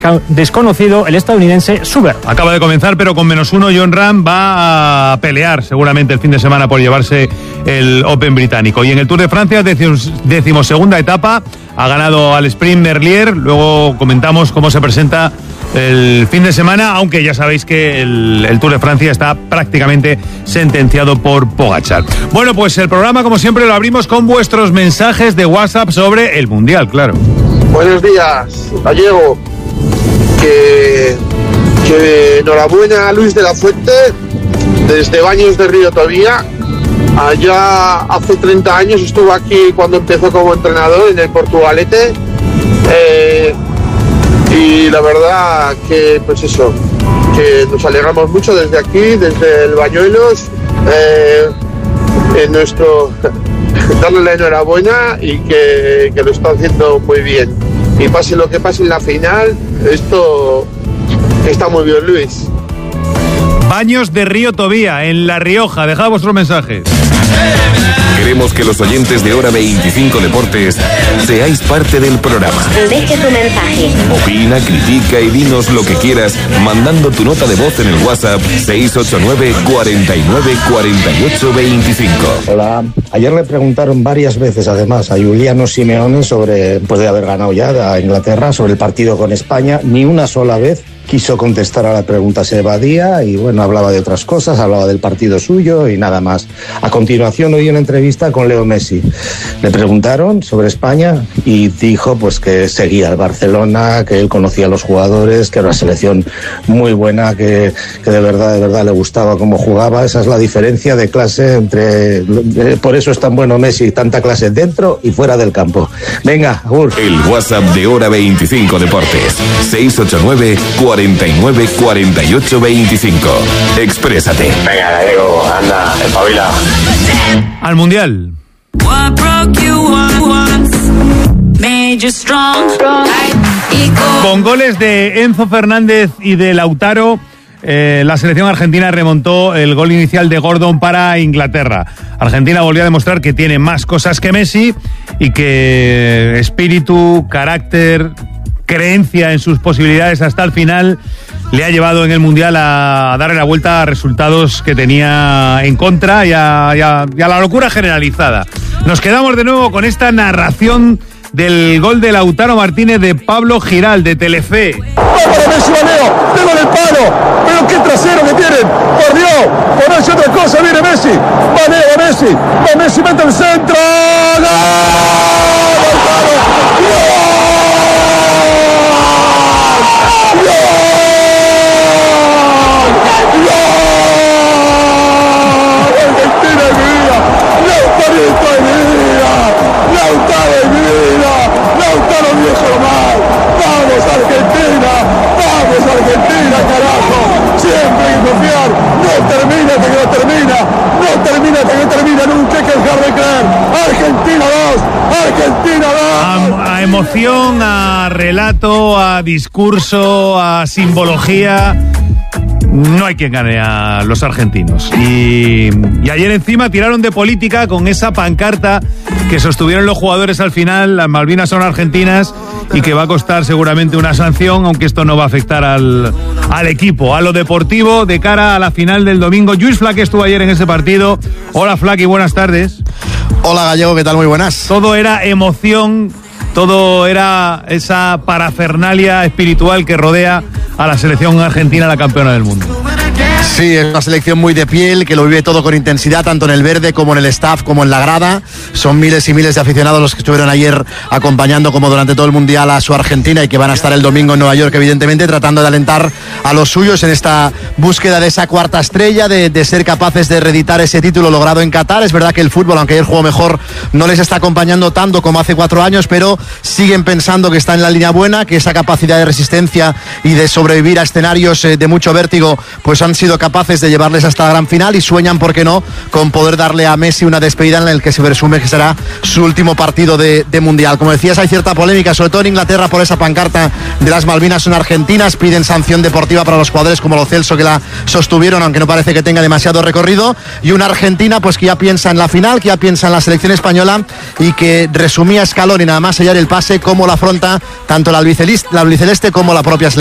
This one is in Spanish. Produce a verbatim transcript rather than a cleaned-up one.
desconocido, el estadounidense Suber. Acaba de comenzar, pero con menos uno, Jon Rahm va a pelear seguramente el fin de semana por llevarse el Open británico. Y en el Tour de Francia, decimosegunda etapa, ha ganado al sprint Merlier. Luego comentamos cómo se presenta el fin de semana, aunque ya sabéis que el, el Tour de Francia está prácticamente sentenciado por Pogačar. Bueno, pues el programa, como siempre, lo abrimos con vuestros mensajes de WhatsApp sobre el Mundial, claro. Buenos días, Gallego. Que, que enhorabuena a Luis de la Fuente, desde Baños de Río Tobía. Allá hace treinta años estuvo aquí cuando empezó como entrenador en el Portugalete. Eh, y la verdad que, pues eso, que nos alegramos mucho desde aquí, desde el Bañuelos, eh, en nuestro darle la enhorabuena y que, que lo está haciendo muy bien. Y pase lo que pase en la final, esto está muy bien, Luis. Baños de Río Tobía, en La Rioja. Dejad vuestros mensajes. Queremos que los oyentes de Hora veinticinco Deportes seáis parte del programa. Deje tu mensaje. Opina, critica y dinos lo que quieras mandando tu nota de voz en el WhatsApp seis ocho nueve, cuarenta y nueve, cuarenta y ocho, veinticinco. Hola. Ayer le preguntaron varias veces, además, a Giuliano Simeone sobre, después de haber ganado ya a Inglaterra, sobre el partido con España. Ni una sola vez quiso contestar a la pregunta, se evadía y bueno, hablaba de otras cosas, hablaba del partido suyo y nada más. A continuación oí una entrevista con Leo Messi. Le preguntaron sobre España y dijo pues que seguía al Barcelona, que él conocía a los jugadores, que era una selección muy buena, que, que de verdad, de verdad le gustaba cómo jugaba. Esa es la diferencia de clase entre... Por eso es tan bueno Messi, tanta clase dentro y fuera del campo. Venga, Agur. El WhatsApp de Hora veinticinco Deportes, seis ocho nueve, cuarenta y nueve, cuarenta y ocho, veinticinco. Exprésate. Venga, Gallego, anda, espabila. Al Mundial. Con goles de Enzo Fernández y de Lautaro, eh, la selección argentina remontó el gol inicial de Gordon para Inglaterra. Argentina volvió a demostrar que tiene más cosas que Messi y que espíritu, carácter, creencia en sus posibilidades hasta el final le ha llevado en el Mundial a darle la vuelta a resultados que tenía en contra y a, y a, y a la locura generalizada. Nos quedamos de nuevo con esta narración del gol de Lautaro Martínez de Pablo Giral de Telefe. ¡Va para Messi, Baneo! ¡Pego en el palo! ¡Pero qué trasero que tienen! ¡Por Dios! ¡Por eso otra cosa! ¡Viene Messi! ¡Baneo a Messi! ¡Va Messi! ¡Mete el centro! ¡Gol! ¡Lautaro! ¡Gol! Argentina, carajo, siempre hay que confiar, no termina hasta que no termina, no termina hasta que no termina, nunca hay que dejar de creer. Argentina dos, Argentina dos. A, a emoción, a relato, a discurso, a simbología, no hay quien gane a los argentinos. Y, y ayer encima tiraron de política con esa pancarta que sostuvieron los jugadores al final. Las Malvinas son argentinas y que va a costar seguramente una sanción, aunque esto no va a afectar al, al equipo, a lo deportivo de cara a la final del domingo. Lluís Flaque estuvo ayer en ese partido. Hola Flaque, buenas tardes. Hola Gallego, ¿qué tal? Muy buenas. Todo era emoción, todo era esa parafernalia espiritual que rodea a la selección argentina, la campeona del mundo. Sí, es una selección muy de piel, que lo vive todo con intensidad, tanto en el verde como en el staff, como en la grada. Son miles y miles de aficionados los que estuvieron ayer acompañando, como durante todo el Mundial, a su Argentina y que van a estar el domingo en Nueva York, evidentemente, tratando de alentar a los suyos en esta búsqueda de esa cuarta estrella, de, de ser capaces de reeditar ese título logrado en Qatar. Es verdad que el fútbol, aunque ayer jugó mejor, no les está acompañando tanto como hace cuatro años, pero siguen pensando que está en la línea buena, que esa capacidad de resistencia y de sobrevivir a escenarios de mucho vértigo, pues han sido sido capaces de llevarles hasta la gran final y sueñan, por qué no, con poder darle a Messi una despedida en el que se presume que será su último partido de, de Mundial. Como decías, hay cierta polémica, sobre todo en Inglaterra, por esa pancarta de las Malvinas son argentinas, piden sanción deportiva para los jugadores como Lo Celso, que la sostuvieron, aunque no parece que tenga demasiado recorrido, y una Argentina pues que ya piensa en la final, que ya piensa en la selección española y que resumía Scaloni nada más sellar el pase cómo la afronta tanto la albiceleste como la propia selección.